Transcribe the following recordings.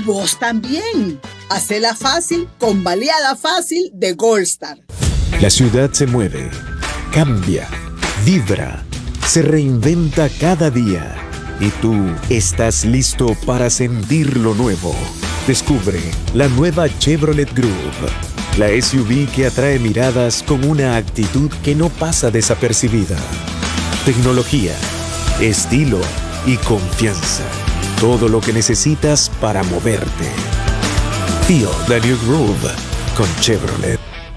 vos también. Hacela fácil con baleada fácil de Gold Star. La ciudad se mueve, cambia, vibra, se reinventa cada día. Y tú estás listo para sentir lo nuevo. Descubre la nueva Chevrolet Groove, la SUV que atrae miradas con una actitud que no pasa desapercibida. Tecnología, estilo y confianza. Todo lo que necesitas para moverte. Feel the new groove con Chevrolet.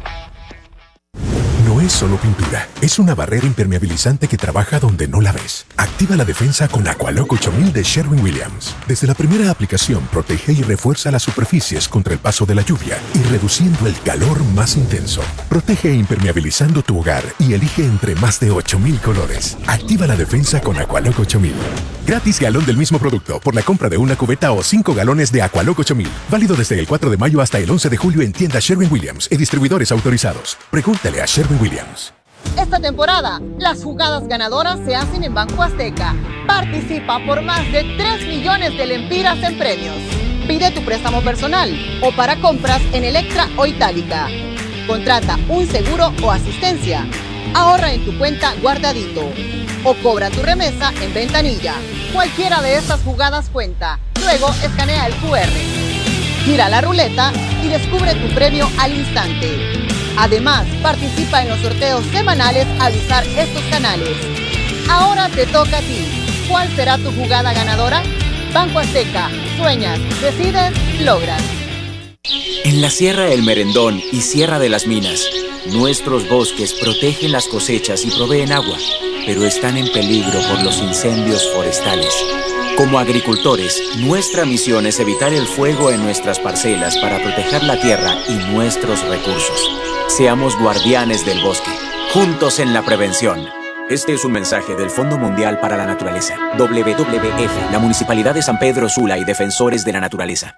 No es solo pintura, es una barrera impermeabilizante que trabaja donde no la ves. Activa la defensa con Aqualock 8000 de Sherwin-Williams. Desde la primera aplicación, protege y refuerza las superficies contra el paso de la lluvia y reduciendo el calor más intenso. Protege impermeabilizando tu hogar y elige entre más de 8000 colores. Activa la defensa con Aqualock 8000. Gratis galón del mismo producto por la compra de una cubeta o 5 galones de Aqualock 8000. Válido desde el 4 de mayo hasta el 11 de julio en tiendas Sherwin-Williams y distribuidores autorizados. Pregúntale a Sherwin-Williams. Esta temporada, las jugadas ganadoras se hacen en Banco Azteca. Participa por más de 3 millones de lempiras en premios. Pide tu préstamo personal o para compras en Electra o Itálica. Contrata un seguro o asistencia. Ahorra en tu cuenta guardadito. O cobra tu remesa en ventanilla. Cualquiera de estas jugadas cuenta. Luego escanea el QR. Gira la ruleta y descubre tu premio al instante. Además, participa en los sorteos semanales al usar estos canales. Ahora te toca a ti. ¿Cuál será tu jugada ganadora? Banco Azteca. Sueñas, decides, logras. En la Sierra El Merendón y Sierra de las Minas, nuestros bosques protegen las cosechas y proveen agua, pero están en peligro por los incendios forestales. Como agricultores, nuestra misión es evitar el fuego en nuestras parcelas para proteger la tierra y nuestros recursos. Seamos guardianes del bosque, juntos en la prevención. Este es un mensaje del Fondo Mundial para la Naturaleza, WWF, la Municipalidad de San Pedro Sula y Defensores de la Naturaleza.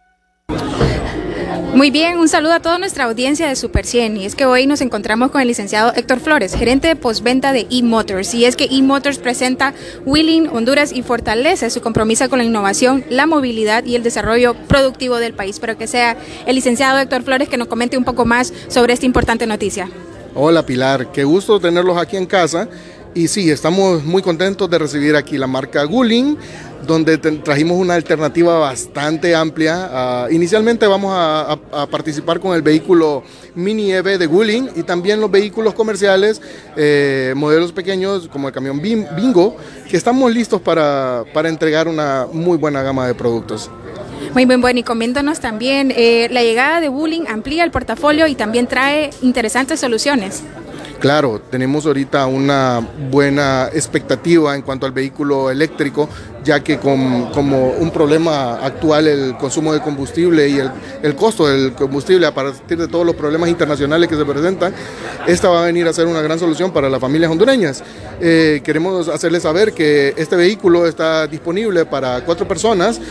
Muy bien, un saludo a toda nuestra audiencia de Super 100, y es que hoy nos encontramos con el licenciado Héctor Flores, gerente de postventa de eMotors, y es que eMotors presenta Wheeling Honduras y fortalece su compromiso con la innovación, la movilidad y el desarrollo productivo del país. Pero que sea el licenciado Héctor Flores que nos comente un poco más sobre esta importante noticia. Hola Pilar, qué gusto tenerlos aquí en casa. Y sí, estamos muy contentos de recibir aquí la marca Wuling, donde trajimos una alternativa bastante amplia. Inicialmente vamos a participar con el vehículo Mini EV de Wuling y también los vehículos comerciales, modelos pequeños como el camión Bingo, que estamos listos para entregar una muy buena gama de productos. Muy bien, bueno, y coméntanos también, la llegada de Wuling amplía el portafolio y también trae interesantes soluciones. Claro, tenemos ahorita una buena expectativa en cuanto al vehículo eléctrico, ya que como un problema actual el consumo de combustible y el costo del combustible a partir de todos los problemas internacionales que se presentan, esta va a venir a ser una gran solución para las familias hondureñas. Queremos hacerles saber que este vehículo está disponible para 4 personas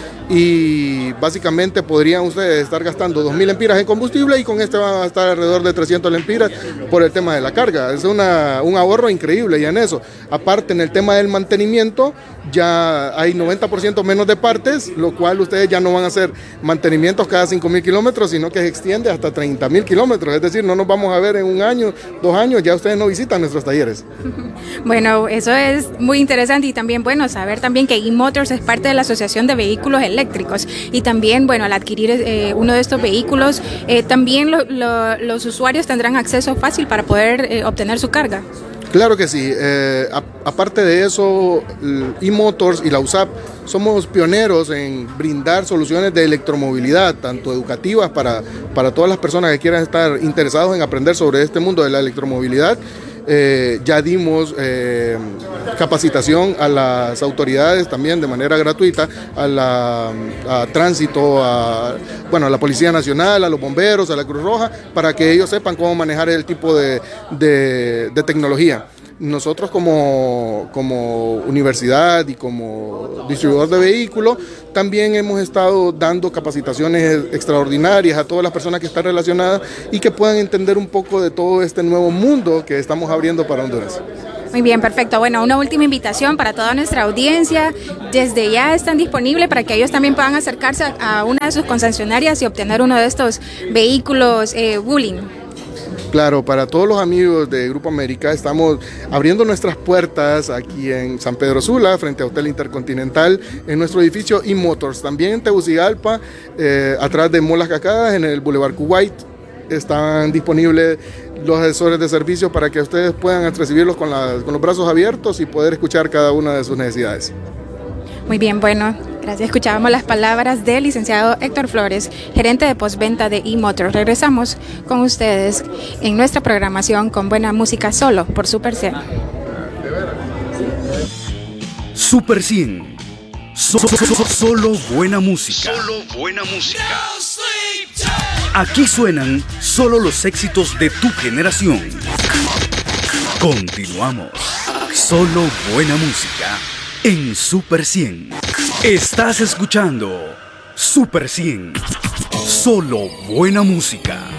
y básicamente podrían ustedes estar gastando 2,000 lempiras en combustible y con este van a estar alrededor de 300 lempiras por el tema de la carga. Es un ahorro increíble ya en eso. Aparte, en el tema del mantenimiento, ya hay 90% menos de partes, lo cual ustedes ya no van a hacer mantenimientos cada 5,000 kilómetros, sino que se extiende hasta 30,000 kilómetros. Es decir, no nos vamos a ver en 1 año, 2 años, ya ustedes no visitan nuestros talleres. Bueno, eso es muy interesante y también, bueno, saber también que eMotors es parte de la Asociación de Vehículos Eléctricos y también, bueno, al adquirir uno de estos vehículos, también los usuarios tendrán acceso fácil para poder obtener su carga. Claro que sí. Aparte de eso, eMotors y la USAP somos pioneros en brindar soluciones de electromovilidad, tanto educativas para todas las personas que quieran estar interesados en aprender sobre este mundo de la electromovilidad. Ya dimos capacitación a las autoridades también de manera gratuita, a Tránsito, a la Policía Nacional, a los bomberos, a la Cruz Roja, para que ellos sepan cómo manejar el tipo de tecnología. Nosotros como universidad y como distribuidor de vehículos también hemos estado dando capacitaciones extraordinarias a todas las personas que están relacionadas y que puedan entender un poco de todo este nuevo mundo que estamos abriendo para Honduras. Muy bien, perfecto. Bueno, una última invitación para toda nuestra audiencia. Desde ya están disponibles para que ellos también puedan acercarse a una de sus concesionarias y obtener uno de estos vehículos Wuling. Claro, para todos los amigos de Grupo América, estamos abriendo nuestras puertas aquí en San Pedro Sula, frente a Hotel Intercontinental, en nuestro edificio E-Motors. También en Tegucigalpa, atrás de Molas Cacadas, en el Boulevard Kuwait, están disponibles los asesores de servicio para que ustedes puedan recibirlos con los brazos abiertos y poder escuchar cada una de sus necesidades. Muy bien, bueno, gracias. Escuchábamos las palabras del licenciado Héctor Flores, gerente de postventa de E-Motors. Regresamos con ustedes en nuestra programación con buena música solo por Super 100. Super 100. Solo buena música. Solo buena música. Aquí suenan solo los éxitos de tu generación. Continuamos. Solo buena música en Super 100. Estás escuchando Super 100. Solo buena música.